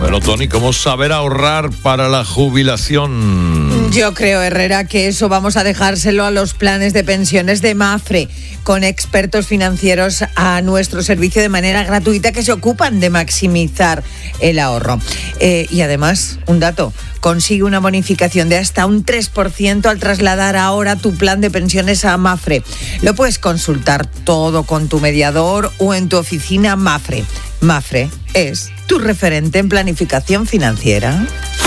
Bueno, Tony, ¿cómo saber ahorrar para la jubilación? Yo creo, Herrera, que eso vamos a dejárselo a los planes de pensiones de Mapfre, con expertos financieros a nuestro servicio de manera gratuita que se ocupan de maximizar el ahorro. Y además, un dato, consigue una bonificación de hasta un 3% al trasladar ahora tu plan de pensiones a Mapfre. Lo puedes consultar todo con tu mediador o en tu oficina Mapfre. Mapfre es tu referente en planificación financiera.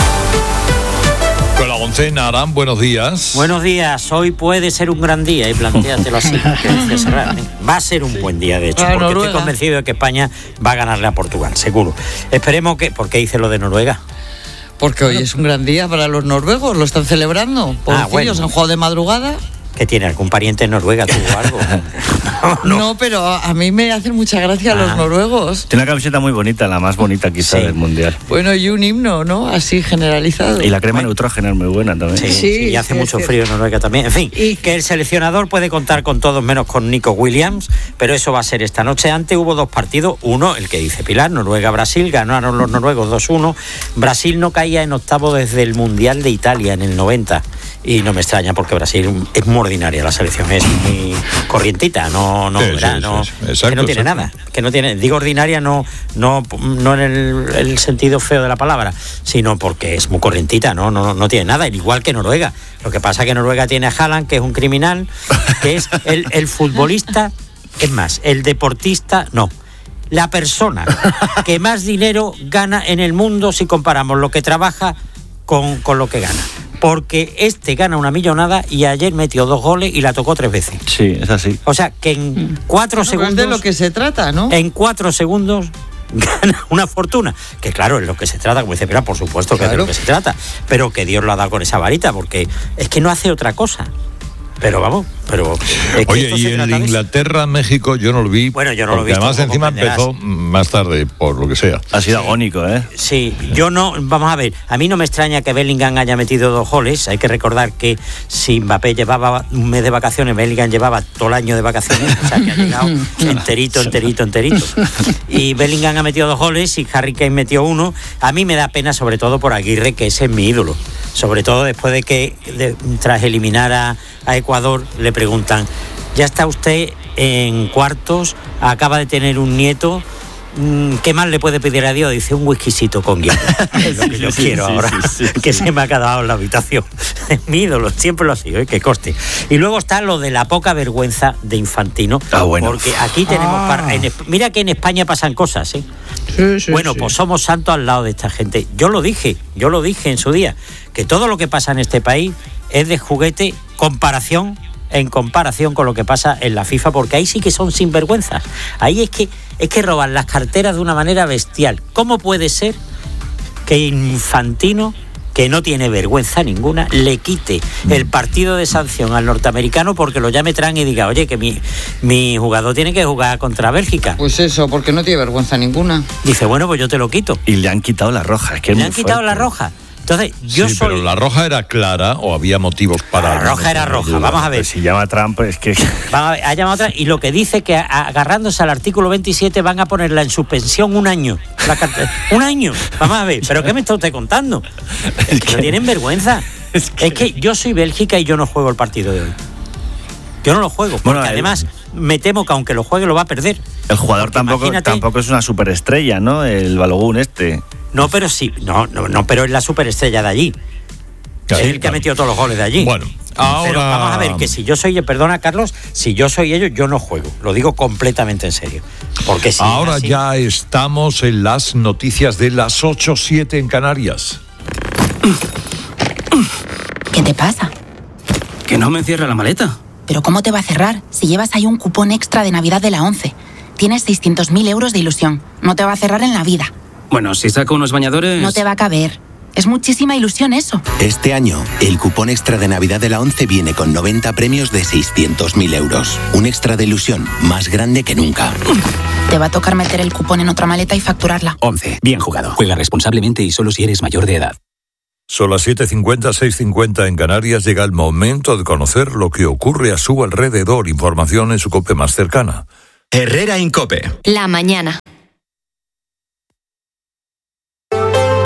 Con la Gonzena, Arán, buenos días. Buenos días, hoy puede ser un gran día y plantéatelo así, que dice Serrat, ¿eh? Va a ser un buen día, de hecho, porque estoy convencido de que España va a ganarle a Portugal, seguro. Esperemos que... ¿Por qué dice lo de Noruega? Porque hoy es un gran día para los noruegos, lo están celebrando. Pobrecillos, han jugado de madrugada. ¿Que tiene algún pariente en Noruega, tú o algo? No, pero a mí me hacen mucha gracia los noruegos. Tiene una camiseta muy bonita, la más bonita quizá del Mundial. Bueno, y un himno, ¿no? Así generalizado. Y la crema neutrógena es muy buena también. Sí, y hace mucho frío en Noruega también. En fin, y que el seleccionador puede contar con todos menos con Nico Williams, pero eso va a ser esta noche. Antes hubo dos partidos, uno, el que dice Pilar, Noruega-Brasil, ganaron los noruegos 2-1. Brasil no caía en octavo desde el Mundial de Italia en el 90. Y no me extraña porque Brasil es muy ordinaria, la selección es muy corrientita, que no tiene nada, que no tiene, digo ordinaria no en el sentido feo de la palabra, sino porque es muy corrientita, no tiene nada, igual que Noruega. Lo que pasa es que Noruega tiene a Haaland, que es un criminal, que es el futbolista, es más, el deportista, no. La persona que más dinero gana en el mundo si comparamos lo que trabaja con lo que gana. Porque gana una millonada y ayer metió 2 goles y la tocó 3 veces. Sí, es así. O sea, que en 4 segundos... Es de lo que se trata, ¿no? En 4 segundos gana una fortuna. Que claro, es lo que se trata, como dice Pilar, por supuesto que es de lo que se trata. Pero que Dios lo ha dado con esa varita, porque es que no hace otra cosa. Pero vamos, es que oye, y el Inglaterra-México yo no lo vi. Bueno, yo no lo vi. Además, encima empezó más tarde, por lo que sea. Ha sido agónico, ¿eh? Sí, yo no. Vamos a ver, a mí no me extraña que Bellingham haya metido 2 goles. Hay que recordar que si Mbappé llevaba un mes de vacaciones, Bellingham llevaba todo el año de vacaciones. O sea, que ha llegado enterito. Y Bellingham ha metido 2 goles y Harry Kane metió 1. A mí me da pena, sobre todo por Aguirre, que ese es mi ídolo. Sobre todo después de que, tras eliminar a Ecuador, le preguntan, ya está usted en cuartos, acaba de tener un nieto, ¿qué más le puede pedir a Dios? Dice, un whiskycito con hielo. Es lo que yo quiero ahora, que se me ha quedado en la habitación. Es mi ídolo, siempre lo ha sido, que conste. Y luego está lo de la poca vergüenza de Infantino, bueno. Porque aquí tenemos... mira que en España pasan cosas, ¿eh? Sí, Pues somos santos al lado de esta gente. Yo lo dije en su día, que todo lo que pasa en este país es de juguete en comparación con lo que pasa en la FIFA, porque ahí sí que son sinvergüenzas. Ahí es que roban las carteras de una manera bestial. ¿Cómo puede ser que Infantino, que no tiene vergüenza ninguna, le quite el partido de sanción al norteamericano porque lo llame Trump y diga, oye, que mi jugador tiene que jugar contra Bélgica? Pues eso, porque no tiene vergüenza ninguna. Dice, bueno, pues yo te lo quito. Y le han quitado la roja, es que le han quitado la roja. Entonces, pero la roja era clara o había motivos para... La roja era roja, vamos a ver. Pues si llama a Trump, es que... Vamos a ver, ha llamado a Trump y lo que dice que agarrándose al artículo 27 van a ponerla en suspensión 1 año. Un año, vamos a ver, ¿pero qué me está usted contando? Es que no tienen vergüenza. Es que yo soy Bélgica y yo no juego el partido de hoy. Yo no lo juego, porque además me temo que aunque lo juegue lo va a perder. El jugador tampoco es una superestrella, ¿no? El Balogun No, pero sí, no, pero es la superestrella de allí. Claro, es el que ha metido todos los goles de allí. Bueno, ahora... Pero vamos a ver, que si yo soy, perdona Carlos, si yo soy ellos, yo no juego. Lo digo completamente en serio. Porque si ahora ya estamos en las noticias de las 8:07 en Canarias. ¿Qué te pasa? Que no me cierra la maleta. ¿Pero cómo te va a cerrar si llevas ahí un cupón extra de Navidad de la 11? Tienes 600.000 euros de ilusión. No te va a cerrar en la vida. Bueno, si saco unos bañadores... No te va a caber. Es muchísima ilusión eso. Este año, el cupón extra de Navidad de la 11 viene con 90 premios de 600.000 euros. Un extra de ilusión más grande que nunca. Te va a tocar meter el cupón en otra maleta y facturarla. 11. Bien jugado. Juega responsablemente y solo si eres mayor de edad. Son las 7:50, 6:50 en Canarias. Llega el momento de conocer lo que ocurre a su alrededor. Información en su COPE más cercana. Herrera en COPE. La mañana.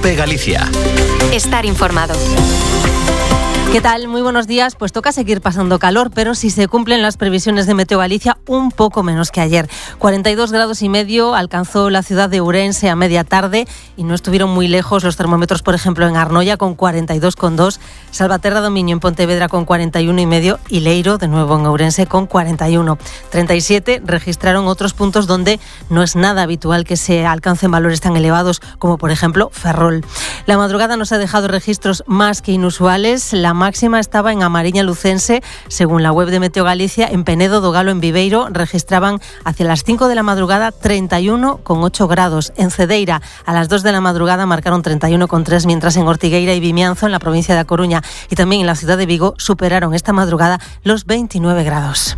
COPE Galicia. Estar informado. ¿Qué tal? Muy buenos días. Pues toca seguir pasando calor, pero si se cumplen las previsiones de Meteo Galicia, un poco menos que ayer. 42,5 grados alcanzó la ciudad de Ourense a media tarde y no estuvieron muy lejos los termómetros, por ejemplo, en Arnoia con 42,2, Salvaterra do Miño en Pontevedra con 41,5 y Leiro, de nuevo en Ourense, con 41. 37 registraron otros puntos donde no es nada habitual que se alcancen valores tan elevados como, por ejemplo, Ferrol. La madrugada nos ha dejado registros más que inusuales. La máxima estaba en Amariña Lucense, según la web de Meteo Galicia. En Penedo do Galo, en Viveiro, registraban hacia las 5 de la madrugada 31,8 grados. En Cedeira, a las 2 de la madrugada marcaron 31,3, mientras en Ortigueira y Vimianzo, en la provincia de A Coruña, y también en la ciudad de Vigo, superaron esta madrugada los 29 grados.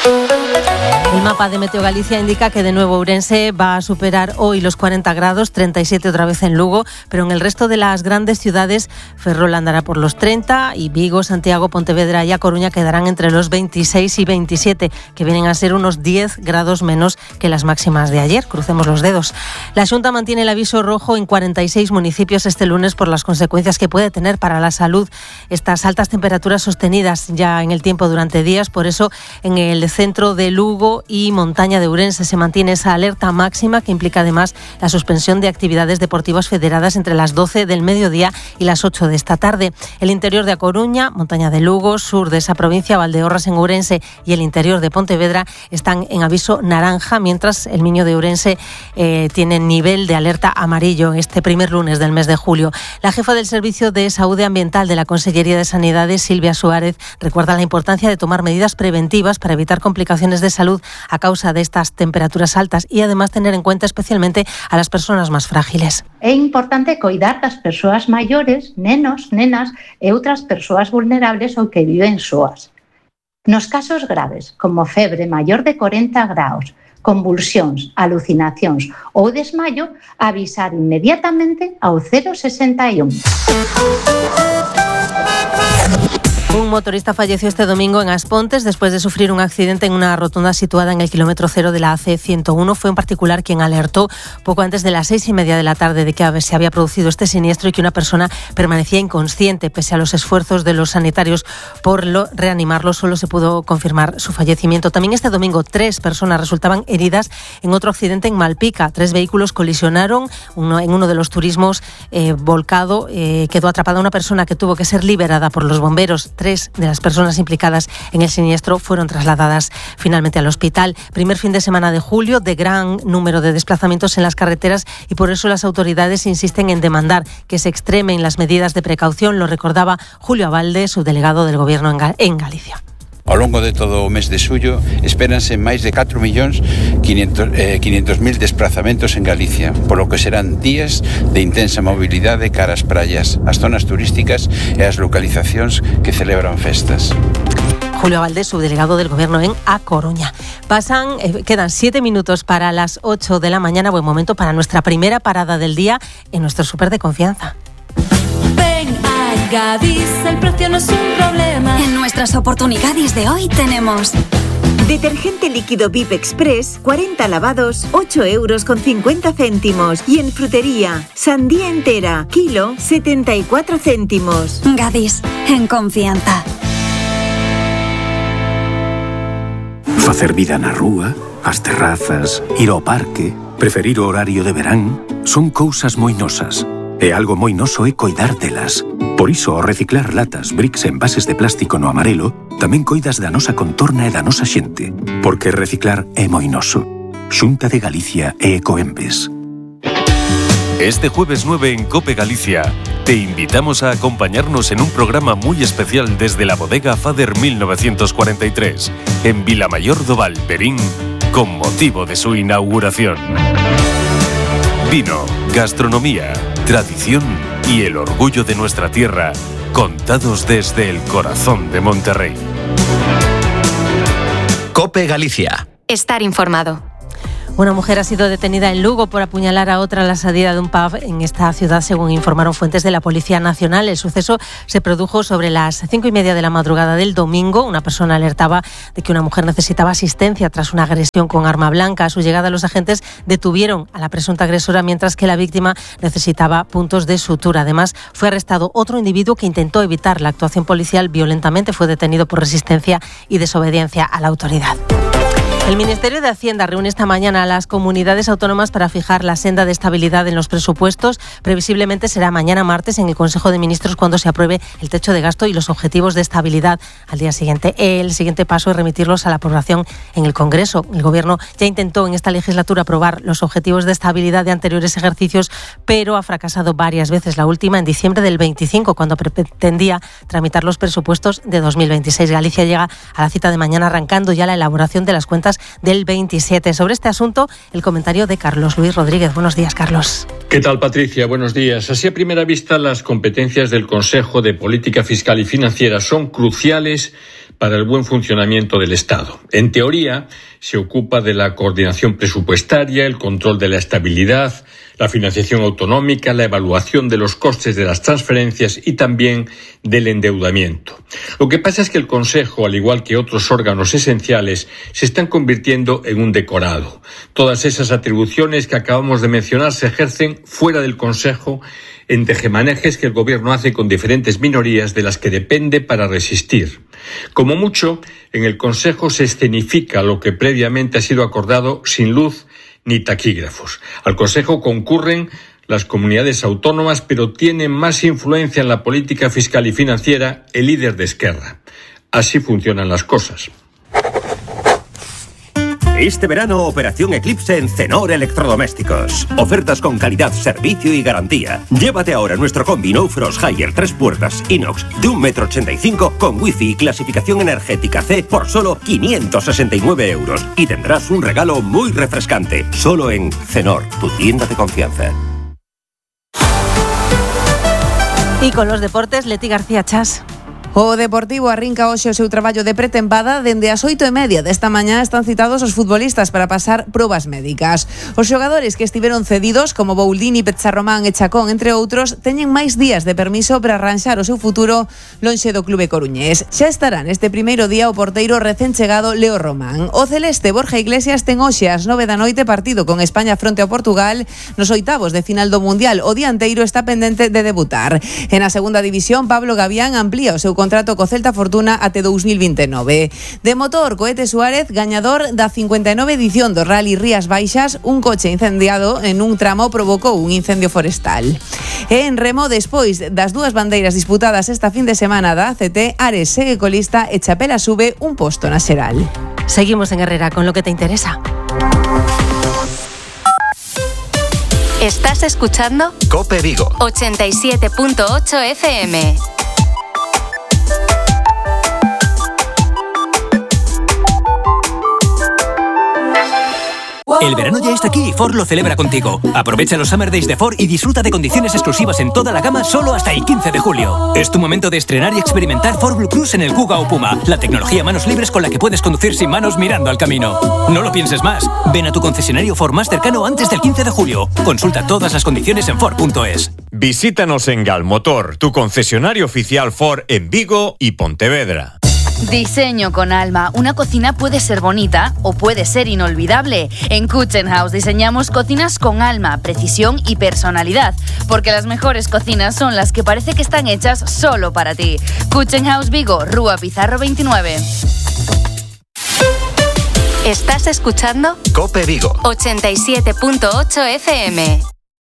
El mapa de Meteo Galicia indica que de nuevo Ourense va a superar hoy los 40 grados, 37 otra vez en Lugo, pero en el resto de las grandes ciudades Ferrol andará por los 30 y Vigo, Santiago, Pontevedra y A Coruña quedarán entre los 26 y 27, que vienen a ser unos 10 grados menos que las máximas de ayer. Crucemos los dedos. La Xunta mantiene el aviso rojo en 46 municipios este lunes por las consecuencias que puede tener para la salud estas altas temperaturas sostenidas ya en el tiempo durante días. Por eso en el centro de Lugo y montaña de Ourense se mantiene esa alerta máxima, que implica además la suspensión de actividades deportivas federadas entre las 12 del mediodía y las 8 de esta tarde. El interior de A Coruña, montaña de Lugo, sur de esa provincia, Valdeorras en Ourense y el interior de Pontevedra están en aviso naranja, mientras el Miño de Ourense tiene nivel de alerta amarillo este primer lunes del mes de julio. La jefa del Servicio de Saúde Ambiental de la Consellería de Sanidades, Silvia Suárez, recuerda la importancia de tomar medidas preventivas para evitar complicaciones de salud a causa de estas temperaturas altas y además tener en cuenta especialmente a las personas más frágiles. É importante coidar das persoas maiores, nenos, nenas e outras persoas vulnerables ou que viven soas. Nos casos graves, como febre maior de 40 graus, convulsións, alucinacións ou desmayo, avisar inmediatamente ao 061. Un motorista falleció este domingo en Aspontes después de sufrir un accidente en una rotonda situada en el kilómetro 0 de la AC101. Fue un particular quien alertó poco antes de las 6:30 de la tarde de que se había producido este siniestro y que una persona permanecía inconsciente. Pese a los esfuerzos de los sanitarios por reanimarlo, solo se pudo confirmar su fallecimiento. También este domingo 3 personas resultaban heridas en otro accidente en Malpica. 3 vehículos colisionaron, en uno de los turismos volcado. Quedó atrapada una persona que tuvo que ser liberada por los bomberos. 3 de las personas implicadas en el siniestro fueron trasladadas finalmente al hospital. Primer fin de semana de julio, de gran número de desplazamientos en las carreteras, y por eso las autoridades insisten en demandar que se extremen las medidas de precaución. Lo recordaba Julio Abalde, subdelegado del Gobierno en Galicia. Ao longo de todo o mes de xullo espéranse máis de 4.500.000 desplazamentos en Galicia, polo que serán días de intensa mobilidade cara ás praias, as zonas turísticas e as localizacións que celebran festas. Julio Valdés, subdelegado del Gobierno en A Coruña. Quedan 7 minutos para las 8 de la mañana. Buen momento para nuestra primera parada del día en nuestro súper de confianza. Gadis, el precio no es un problema. En nuestras oportunidades de hoy tenemos detergente líquido VIP Express, 40 lavados, 8,50 €. Y en frutería, sandía entera, kilo, 74 céntimos. Gadis, en confianza. Facer vida na rúa, as terrazas, ir ao parque, preferir o horario de verán, son cousas moi nosas. E algo moi noso é coidar delas. Por iso, ao reciclar latas, bricks e envases de plástico no amarelo, tamén coidas da nosa contorna e da nosa xente. Porque reciclar é moi noso. Xunta de Galicia e Ecoembes. Este jueves 9 en COPE Galicia, te invitamos a acompañarnos en un programa muy especial desde la bodega Fader 1943, en Vilamayor do Val, Verín, con motivo de su inauguración. Vino, gastronomía, tradición y el orgullo de nuestra tierra, contados desde el corazón de Monterrey. COPE Galicia. Estar informado. Una mujer ha sido detenida en Lugo por apuñalar a otra a la salida de un pub en esta ciudad, según informaron fuentes de la Policía Nacional. El suceso se produjo sobre las 5:30 de la madrugada del domingo. Una persona alertaba de que una mujer necesitaba asistencia tras una agresión con arma blanca. A su llegada, los agentes detuvieron a la presunta agresora, mientras que la víctima necesitaba puntos de sutura. Además, fue arrestado otro individuo que intentó evitar la actuación policial violentamente. Fue detenido por resistencia y desobediencia a la autoridad. El Ministerio de Hacienda reúne esta mañana a las comunidades autónomas para fijar la senda de estabilidad en los presupuestos. Previsiblemente será mañana martes en el Consejo de Ministros cuando se apruebe el techo de gasto y los objetivos de estabilidad. Al día siguiente, el siguiente paso es remitirlos a la aprobación en el Congreso. El Gobierno ya intentó en esta legislatura aprobar los objetivos de estabilidad de anteriores ejercicios, pero ha fracasado varias veces. La última en diciembre del 25, cuando pretendía tramitar los presupuestos de 2026. Galicia llega a la cita de mañana arrancando ya la elaboración de las cuentas del 27. Sobre este asunto, el comentario de Carlos Luis Rodríguez. Buenos días, Carlos. ¿Qué tal, Patricia? Buenos días. Así, a primera vista, las competencias del Consejo de Política Fiscal y Financiera son cruciales para el buen funcionamiento del Estado. En teoría, se ocupa de la coordinación presupuestaria, el control de la estabilidad, la financiación autonómica, la evaluación de los costes de las transferencias y también del endeudamiento. Lo que pasa es que el Consejo, al igual que otros órganos esenciales, se están convirtiendo en un decorado. Todas esas atribuciones que acabamos de mencionar se ejercen fuera del Consejo en tejemanejes que el Gobierno hace con diferentes minorías de las que depende para resistir. Como mucho, en el Consejo se escenifica lo que previamente ha sido acordado sin luz ni taquígrafos. Al Consejo concurren las comunidades autónomas, pero tienen más influencia en la política fiscal y financiera el líder de Esquerra. Así funcionan las cosas. Este verano, Operación Eclipse en Cenor Electrodomésticos. Ofertas con calidad, servicio y garantía. Llévate ahora nuestro combi No Frost Higher 3 puertas inox de 1,85 m con wifi y clasificación energética C por solo 569 €. Y tendrás un regalo muy refrescante. Solo en Cenor, tu tienda de confianza. Y con los deportes, Leti García Chas. O Deportivo arrinca hoxe o seu traballo de pretempada. Dende as 8:30 desta mañá están citados os futbolistas para pasar probas médicas. Os xogadores que estiveron cedidos, como Bouldini, Pecharromán e Chacón, entre outros, teñen máis días de permiso para arranxar o seu futuro lonxe do clube coruñés. Xa estará neste primeiro día o porteiro recén chegado Leo Román. O celeste Borja Iglesias ten hoxe ás 9 da noite partido con España fronte ao Portugal nos oitavos de final do Mundial. O dianteiro está pendente de debutar. En a segunda división, Pablo Gavián amplía o seu contrato co Celta Fortuna até 2029. De motor, Cohete Suárez, gañador da 59 edición do Rally Rías Baixas. Un coche incendiado en un tramo provocou un incendio forestal. E en remo, despois das dúas bandeiras disputadas esta fin de semana da ACT, Ares segue colista e Chapela sube un posto na xeral. Seguimos en Herrera con lo que te interesa. Estás escuchando COPE Vigo 87.8 FM. El verano ya está aquí y Ford lo celebra contigo. Aprovecha los Summer Days de Ford y disfruta de condiciones exclusivas en toda la gama solo hasta el 15 de julio. Es tu momento de estrenar y experimentar Ford Blue Cruise en el Kuga o Puma, la tecnología manos libres con la que puedes conducir sin manos mirando al camino. No lo pienses más. Ven a tu concesionario Ford más cercano antes del 15 de julio. Consulta todas las condiciones en Ford.es. Visítanos en Galmotor, tu concesionario oficial Ford en Vigo y Pontevedra. Diseño con alma. Una cocina puede ser bonita o puede ser inolvidable. En Kitchen House diseñamos cocinas con alma, precisión y personalidad, porque las mejores cocinas son las que parece que están hechas solo para ti. Kitchen House Vigo, Rúa Pizarro 29. Estás escuchando COPE Vigo 87.8 FM.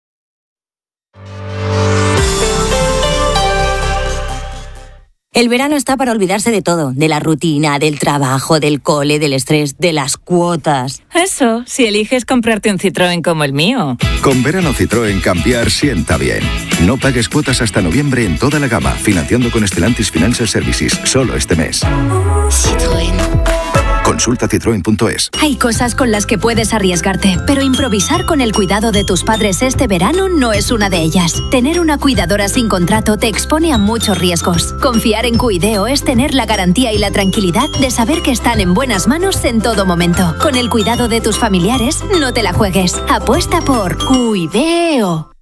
El verano está para olvidarse de todo, de la rutina, del trabajo, del cole, del estrés, de las cuotas. Eso, si eliges comprarte un Citroën como el mío. Con verano Citroën cambiar sienta bien. No pagues cuotas hasta noviembre en toda la gama, financiando con Stellantis Financial Services, solo este mes. Citroën. Consulta citroen.es. Hay cosas con las que puedes arriesgarte, pero improvisar con el cuidado de tus padres este verano no es una de ellas. Tener una cuidadora sin contrato te expone a muchos riesgos. Confiar en Cuideo es tener la garantía y la tranquilidad de saber que están en buenas manos en todo momento. Con el cuidado de tus familiares, no te la juegues. Apuesta por Cuideo.